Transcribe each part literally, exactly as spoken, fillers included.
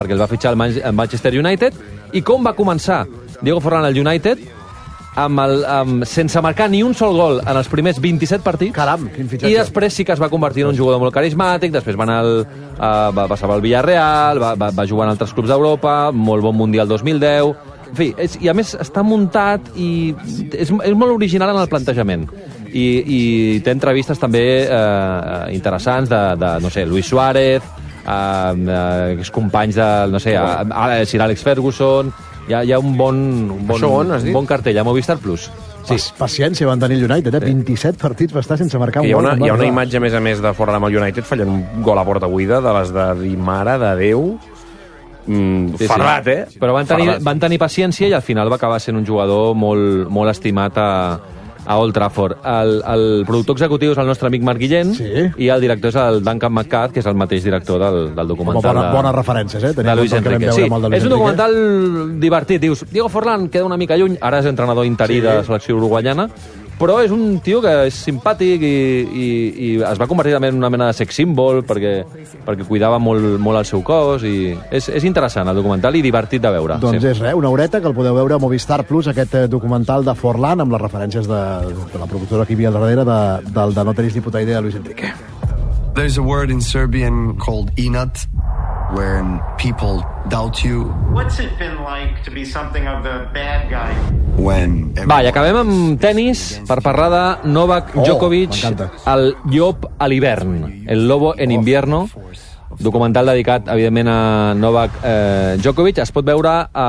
perquè el va fitxar el Manchester United, i com va començar Diego Forlán al United, amb el, amb, sense marcar ni un sol gol en els primers vint-i-set partits. Caram, quin fitxatge. I després sí que es va convertir en un jugador molt carismàtic, després va anar al, uh, va passar al Villarreal, va, va, va jugar en altres clubs d'Europa, molt bon Mundial dos mil deu... En fi, és, i a més està muntat i és, és molt original en el plantejament. I, i té entrevistes també eh, interessants de, de, no sé, Luis Suárez, eh, eh, companys de, no sé, a, a, a Sir Alex Ferguson. Hi ha, hi ha un bon, un bon, on, un bon cartell a Movistar Plus. Sí. Paciència van tenir el United, eh? Sí. vint-i-set partits va estar sense marcar un hi ha gol. Una, hi ha una imatge, a més a més, de Forlán amb el United fallant un gol a porta buida, de les de dir, mare de Déu. Mm, sí, ferrat, sí. eh? Però van tenir, van tenir paciència i al final va acabar sent un jugador molt, molt estimat a, a Old Trafford. El, el productor executiu és el nostre amic Marc Guillén, sí. I el director és el Duncan McCart, que és el mateix director del, del documental. Bona, de, bones referències, eh? De Luis Enrique. Sí, és un documental divertit. Dius, Diego Forlán queda una mica lluny, ara és entrenador interí sí. de la selecció uruguaiana, però és un tio que és simpàtic i, i, i es va convertir també en una mena de sex symbol perquè, perquè cuidava molt, molt el seu cos i és, és interessant el documental i divertit de veure. Doncs sí. és res, una horeta que el podeu veure a Movistar Plus, aquest documental de Forlán amb les referències de, de la productora que hi havia al darrere de, del de No tenis ni puta idea de Luis Enrique. There's a word in Serbian called inat, when people doubt you. What's it been like to be something of the bad guy? When Va, i acabem amb tenis per parlar de Novak oh, Djokovic, el llop a l'hivern, el lobo en invierno, documental dedicat, evidentment, a Novak eh, Djokovic. Es pot veure a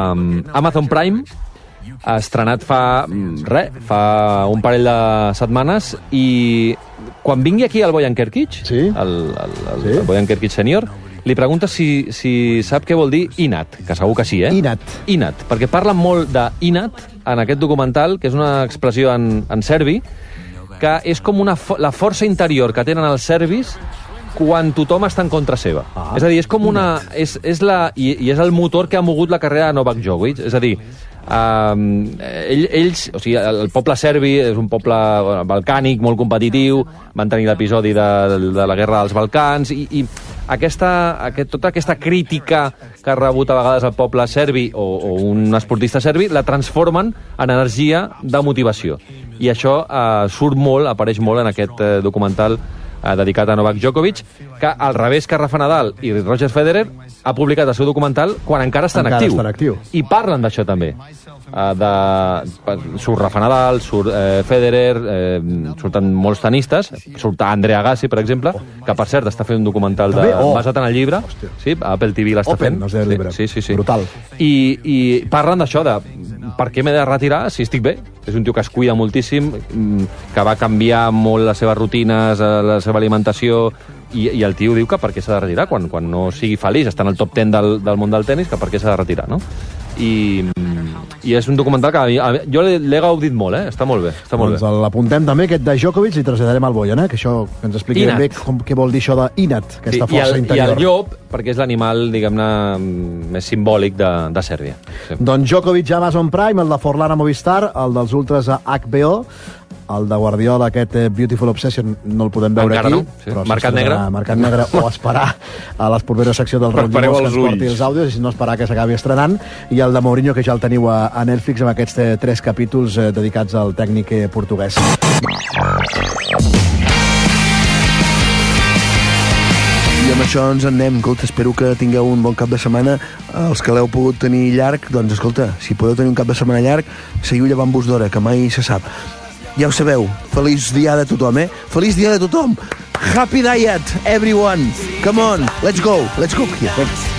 Amazon Prime, estrenat fa, res, fa un parell de setmanes, i quan vingui aquí el Bojan Kerkic, sí? el, el, el, sí? el Bojan Kerkic sènior, li pregunta si, si sap què vol dir inat, que segur que sí, eh? Inat. Inat, perquè parlen molt d'inat en aquest documental, que és una expressió en, en serbi, que és com una, la força interior que tenen els serbis quan tothom està en contra seva. Ah, és a dir, és com una... És, és la, i, I és el motor que ha mogut la carrera de Novak Djokovic. És a dir, um, ell, ells... O sigui, el, el poble serbi és un poble balcànic, molt competitiu, van tenir l'episodi de, de la guerra dels Balcans, i, i aquesta, aquest, tota aquesta crítica que ha rebut a vegades el poble serbi o, o un esportista serbi, la transformen en energia de motivació. I això uh, surt molt, apareix molt en aquest uh, documental eh, dedicat a Novak Djokovic, que al revés que Rafa Nadal i Roger Federer ha publicat el seu documental quan encara està en actiu. Està en actiu. I parlen d'això també. Uh, de, surt Rafa Nadal, surt eh, Federer, eh, surten molts tenistes, surt Andrea Agassi, per exemple, que per cert està fent un documental de, oh. basat en el llibre. Hòstia. Sí, Apple T V l'està Open, fent. no sé el llibre. Sí, sí, sí. Brutal. I, i parlen d'això, de per què m'he de retirar si estic bé. És un tio que es cuida moltíssim, que va canviar molt les seves rutines, la seva alimentació, i, i el tio diu que per què s'ha de retirar quan, quan no sigui feliç, està en el top ten del, del món del tenis, que per què s'ha de retirar, no? I, i és un documental que a mi, a mi, jo l'he gaudit molt, eh? Està molt bé. Està molt doncs bé. l'apuntem també, aquest de Djokovic, i traslladarem al Bojan, eh? Que això que ens expliqui ben bé com, què vol dir això d'inat, aquesta sí, força i el, interior. I el llop, perquè és l'animal, diguem-ne, més simbòlic de, de Sèrbia. Sí. Doncs Djokovic a Amazon Prime, el de Forlán a Movistar, el dels ultras a H B O, el de Guardiola, aquest Beautiful Obsession, no el podem veure encara aquí. No? Sí. Marcat negre. Marcat negre, o esperar a l'espolvera secció del Raúl Llimós que ens porti els àudios, i si no esperar que s'acabi estrenant. I el de Mourinho, que ja el teniu a, a Netflix, amb aquests eh, tres capítols eh, dedicats al tècnic eh, portuguès. I amb això ens en anem. Escolta, espero que tingueu un bon cap de setmana. Els que l'heu pogut tenir llarg, doncs escolta, si podeu tenir un cap de setmana llarg, seguiu llevant-vos d'hora, que mai se sap. Ja ho sabeu, feliç dia de tothom, eh? Feliç dia de tothom! Happy diet, everyone! Come on, let's go, let's go here.